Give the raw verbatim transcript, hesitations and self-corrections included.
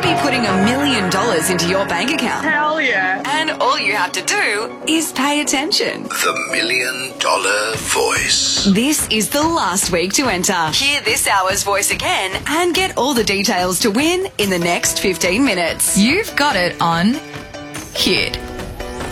be putting a million dollars into your bank account. Hell yeah. And all you have to do is pay attention. The Million Dollar Voice. This is the last week to enter. Hear this hour's voice again and get all the details to win in the next fifteen minutes. You've got it on Hit.